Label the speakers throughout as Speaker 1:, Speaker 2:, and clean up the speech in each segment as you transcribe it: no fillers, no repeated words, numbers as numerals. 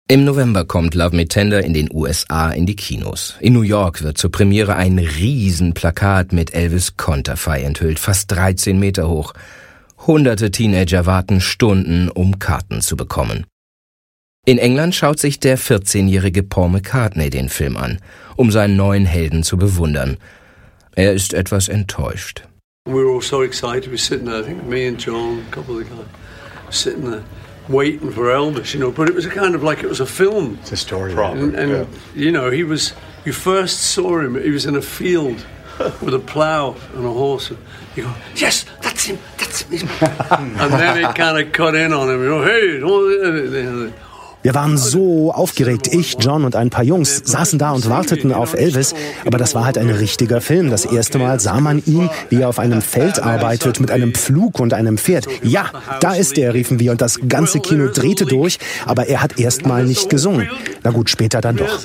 Speaker 1: Im November kommt Love Me Tender in den USA in die Kinos. In New York wird zur Premiere ein Riesenplakat mit Elvis Konterfei enthüllt, fast 13 Meter hoch. Hunderte Teenager warten Stunden, um Karten zu bekommen. In England schaut sich der 14-jährige Paul McCartney den Film an, um seinen neuen Helden zu bewundern. Er ist etwas enttäuscht.
Speaker 2: We were all so excited. We were sitting there, I think me and John, a couple of the guys, sitting there waiting for Elvis, but it was a kind of like it was a film.
Speaker 3: It's a story.
Speaker 2: And you first saw him, he was in a field with a plow and a horse. And you go, yes, that's him. And then it kind of cut in on him, hey.
Speaker 4: Wir waren so aufgeregt. Ich, John und ein paar Jungs saßen da und warteten auf Elvis. Aber das war halt ein richtiger Film. Das erste Mal sah man ihn, wie er auf einem Feld arbeitet mit einem Pflug und einem Pferd. Ja, da ist er, riefen wir. Und das ganze Kino drehte durch. Aber er hat erst mal nicht gesungen. Na gut, später dann doch.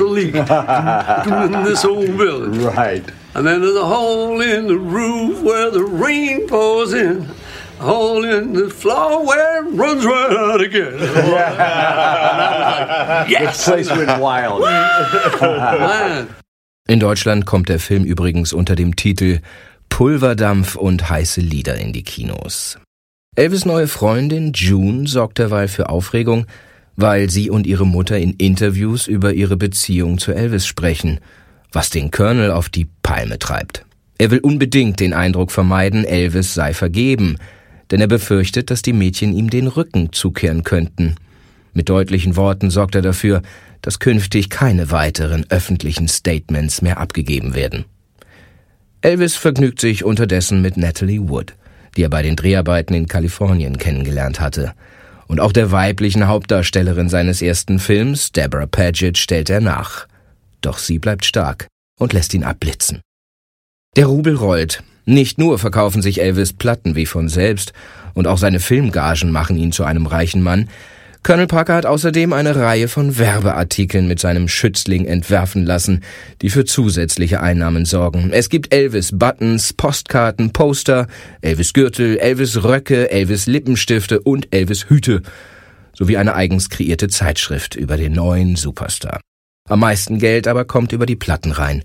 Speaker 2: Right. And then there's a hole in the roof where the rain pours in. A hole in the floor where it runs right out again.
Speaker 3: Yes. The place went wild.
Speaker 1: In Deutschland kommt der Film übrigens unter dem Titel Pulverdampf und heiße Lieder in die Kinos. Elvis' neue Freundin June sorgt derweil für Aufregung, weil sie und ihre Mutter in Interviews über ihre Beziehung zu Elvis sprechen, was den Colonel auf die Palme treibt. Er will unbedingt den Eindruck vermeiden, Elvis sei vergeben, denn er befürchtet, dass die Mädchen ihm den Rücken zukehren könnten. Mit deutlichen Worten sorgt er dafür, dass künftig keine weiteren öffentlichen Statements mehr abgegeben werden. Elvis vergnügt sich unterdessen mit Natalie Wood, die er bei den Dreharbeiten in Kalifornien kennengelernt hatte. Und auch der weiblichen Hauptdarstellerin seines ersten Films, Deborah Paget, stellt er nach. Doch sie bleibt stark und lässt ihn abblitzen. Der Rubel rollt. Nicht nur verkaufen sich Elvis Platten wie von selbst und auch seine Filmgagen machen ihn zu einem reichen Mann. Colonel Parker hat außerdem eine Reihe von Werbeartikeln mit seinem Schützling entwerfen lassen, die für zusätzliche Einnahmen sorgen. Es gibt Elvis-Buttons, Postkarten, Poster, Elvis-Gürtel, Elvis-Röcke, Elvis-Lippenstifte und Elvis-Hüte sowie eine eigens kreierte Zeitschrift über den neuen Superstar. Am meisten Geld aber kommt über die Platten rein.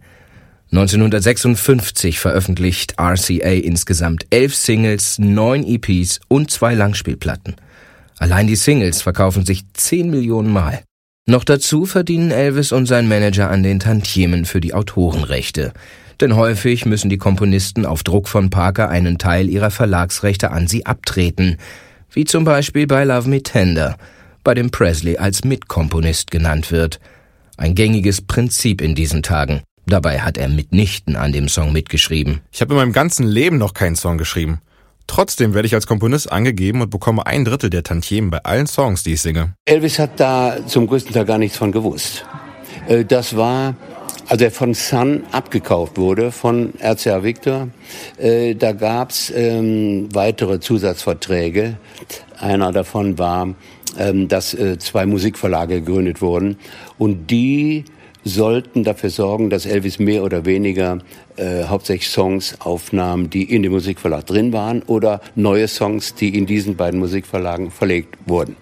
Speaker 1: 1956 veröffentlicht RCA insgesamt 11 Singles, 9 EPs und 2 Langspielplatten. Allein die Singles verkaufen sich 10 Millionen Mal. Noch dazu verdienen Elvis und sein Manager an den Tantiemen für die Autorenrechte. Denn häufig müssen die Komponisten auf Druck von Parker einen Teil ihrer Verlagsrechte an sie abtreten. Wie zum Beispiel bei Love Me Tender, bei dem Presley als Mitkomponist genannt wird. Ein gängiges Prinzip in diesen Tagen. Dabei hat er mitnichten an dem Song mitgeschrieben.
Speaker 5: Ich habe in meinem ganzen Leben noch keinen Song geschrieben. Trotzdem werde ich als Komponist angegeben und bekomme 1/3 der Tantiemen bei allen Songs, die ich singe.
Speaker 6: Elvis hat da zum größten Teil gar nichts von gewusst. Das war, als er von Sun abgekauft wurde, von RCA Victor. Da gab's weitere Zusatzverträge. Einer davon war, dass 2 Musikverlage gegründet wurden. Und die sollten dafür sorgen, dass Elvis mehr oder weniger hauptsächlich Songs aufnahm, die in dem Musikverlag drin waren oder neue Songs, die in diesen beiden Musikverlagen verlegt wurden.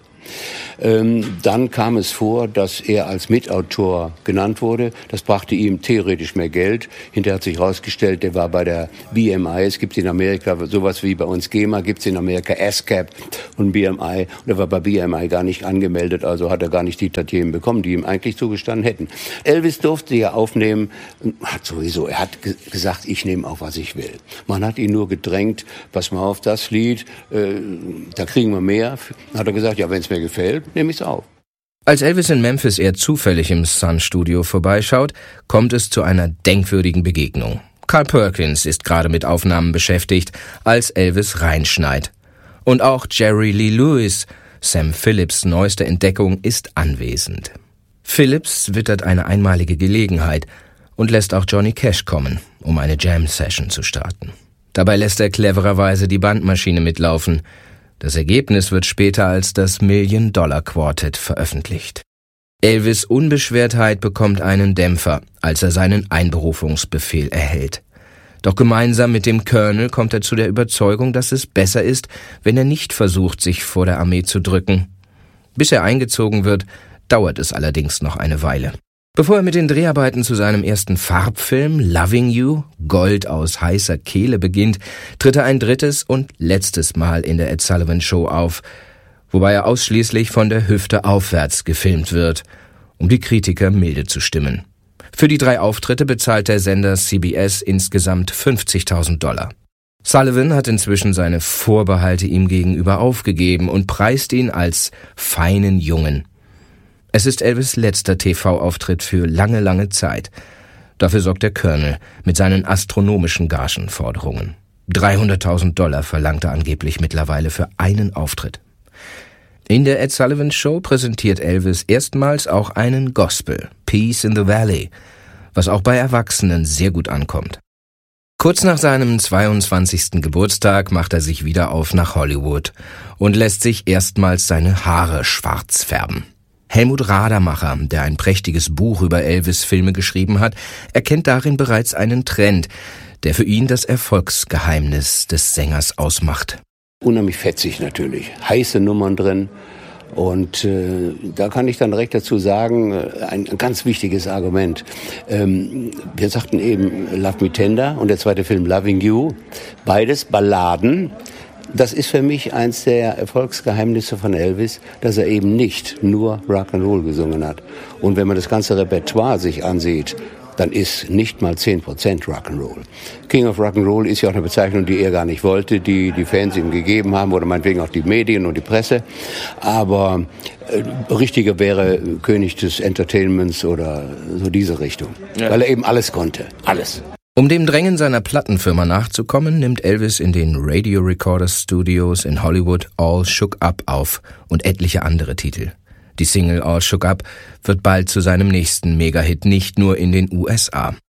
Speaker 6: Dann kam es vor, dass er als Mitautor genannt wurde. Das brachte ihm theoretisch mehr Geld. Hinterher hat sich herausgestellt, der war bei der BMI. Es gibt in Amerika sowas wie bei uns GEMA, gibt es in Amerika ASCAP und BMI. Und er war bei BMI gar nicht angemeldet, also hat er gar nicht die Tantiemen bekommen, die ihm eigentlich zugestanden hätten. Elvis durfte ja aufnehmen, er hat gesagt, ich nehme auf, was ich will. Man hat ihn nur gedrängt, pass mal auf, das Lied, da kriegen wir mehr. Dann hat er gesagt, ja, wenn es mir gefällt, nehme ich es auf.
Speaker 1: Als Elvis in Memphis eher zufällig im Sun-Studio vorbeischaut, kommt es zu einer denkwürdigen Begegnung. Carl Perkins ist gerade mit Aufnahmen beschäftigt, als Elvis reinschneit. Und auch Jerry Lee Lewis, Sam Phillips' neueste Entdeckung, ist anwesend. Phillips wittert eine einmalige Gelegenheit und lässt auch Johnny Cash kommen, um eine Jam-Session zu starten. Dabei lässt er clevererweise die Bandmaschine mitlaufen. Das Ergebnis wird später als das Million-Dollar-Quartett veröffentlicht. Elvis' Unbeschwertheit bekommt einen Dämpfer, als er seinen Einberufungsbefehl erhält. Doch gemeinsam mit dem Colonel kommt er zu der Überzeugung, dass es besser ist, wenn er nicht versucht, sich vor der Armee zu drücken. Bis er eingezogen wird, dauert es allerdings noch eine Weile. Bevor er mit den Dreharbeiten zu seinem ersten Farbfilm Loving You, Gold aus heißer Kehle, beginnt, tritt er ein drittes und letztes Mal in der Ed Sullivan Show auf, wobei er ausschließlich von der Hüfte aufwärts gefilmt wird, um die Kritiker milde zu stimmen. Für die 3 Auftritte bezahlt der Sender CBS insgesamt $50.000. Sullivan hat inzwischen seine Vorbehalte ihm gegenüber aufgegeben und preist ihn als feinen Jungen. Es ist Elvis' letzter TV-Auftritt für lange, lange Zeit. Dafür sorgt der Colonel mit seinen astronomischen Gagenforderungen. $300.000 verlangt er angeblich mittlerweile für einen Auftritt. In der Ed Sullivan Show präsentiert Elvis erstmals auch einen Gospel, Peace in the Valley, was auch bei Erwachsenen sehr gut ankommt. Kurz nach seinem 22. Geburtstag macht er sich wieder auf nach Hollywood und lässt sich erstmals seine Haare schwarz färben. Helmut Radermacher, der ein prächtiges Buch über Elvis-Filme geschrieben hat, erkennt darin bereits einen Trend, der für ihn das Erfolgsgeheimnis des Sängers ausmacht.
Speaker 6: Unheimlich fetzig natürlich, heiße Nummern drin. Und da kann ich dann direkt dazu sagen, ein ganz wichtiges Argument. Wir sagten eben Love Me Tender und der zweite Film Loving You, beides Balladen. Das ist für mich eins der Erfolgsgeheimnisse von Elvis, dass er eben nicht nur Rock'n'Roll gesungen hat. Und wenn man das ganze Repertoire sich ansieht, dann ist nicht mal 10% Rock'n'Roll. King of Rock'n'Roll ist ja auch eine Bezeichnung, die er gar nicht wollte, die Fans ihm gegeben haben oder meinetwegen auch die Medien und die Presse. Aber richtiger wäre König des Entertainments oder so diese Richtung. Ja. Weil er eben alles konnte. Alles.
Speaker 1: Um dem Drängen seiner Plattenfirma nachzukommen, nimmt Elvis in den Radio Recorder Studios in Hollywood All Shook Up auf und etliche andere Titel. Die Single All Shook Up wird bald zu seinem nächsten Megahit, nicht nur in den USA.